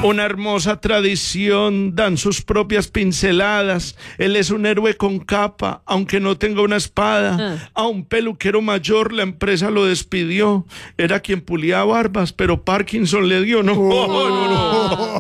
Una hermosa tradición, dan sus propias pinceladas. Él es un héroe con capa, aunque no tenga una espada. A un peluquero mayor la empresa lo despidió. Era quien pulía barbas, pero Parkinson le dio. No.